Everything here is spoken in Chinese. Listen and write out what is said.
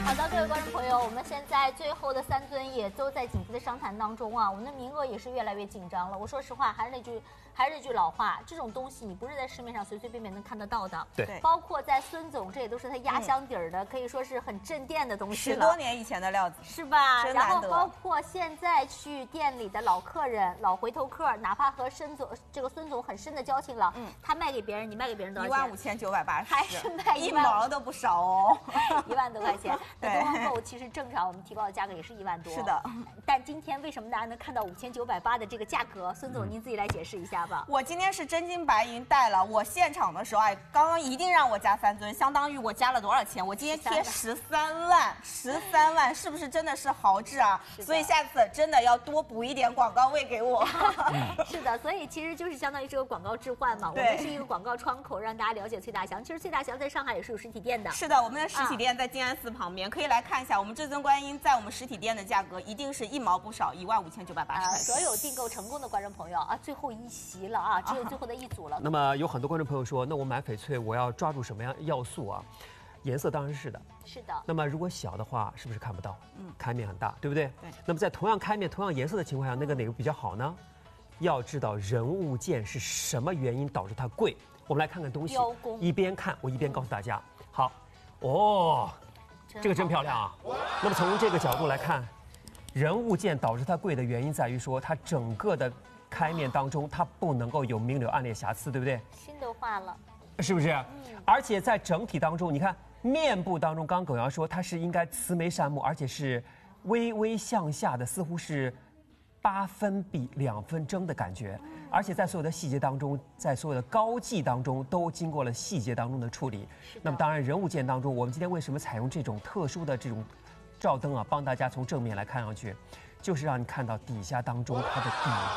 好的，各位观众朋友，我们现在最后的3尊也都在紧急的商谈当中啊，我们的名额也是越来越紧张了。我说实话，还是那句老话，这种东西你不是在市面上随随便便能看得到的。 对， 包括在孙总，这也都是他压箱底儿的，可以说是很镇店的东西了。 10多年以前的料子， 是吧？ 真然后难得。 包括现在去店里的老客人、老回头客，哪怕和孙总很深的交情了，他卖给别人，你卖给别人多少钱 15980， 还是卖 1毛都不少哦 ，1万多块钱。那东方购物其实正常，我们提报的价格也是1万多。 是的， 但今天为什么大家能看到5980的这个价格？孙总，您自己来解释一下吧。 我今天是真金白银带了，我现场的时候，哎，刚刚一定让我加3尊，相当于我加了多少钱？我今天贴13万，13万，是不是真的是豪掷啊？所以下次真的要多补一点广告位给我。 是的，所以其实就是相当于这个广告置换嘛，我们是一个广告窗口，让大家了解崔大祥。其实崔大祥在上海也是有实体店的。 是的，我们的实体店在静安寺旁边，可以来看一下我们至尊观音在我们实体店的价格一定是1毛不少，15980。 所有订购成功的观众朋友啊，最后一席了啊，只有最后的一组了。 那么有很多观众朋友说，那我买翡翠我要抓住什么样要素啊？颜色当然是的。 是的。 那么如果小的话，是不是看不到？开面很大，对不对？ 对。 那么在同样开面、同样颜色的情况下，哪个比较好呢？要知道人物件是什么原因导致它贵。我们来看看东西，一边看我一边告诉大家。好，哦，这个真漂亮啊。那么从这个角度来看，人物件导致它贵的原因在于说，它整个的开面当中它不能够有明柳暗裂瑕疵，对不对？ 心都化了， 是不是？而且在整体当中，你看面部当中，刚刚耿瑶说它是应该慈眉善目，而且是微微向下的，似乎是8分比2分正的感觉。而且在所有的细节当中，在所有的高髻当中，都经过了细节当中的处理。那么当然，人物件当中，我们今天为什么采用这种特殊的这种照灯啊，帮大家从正面来看上去，就是让你看到底下当中它的底。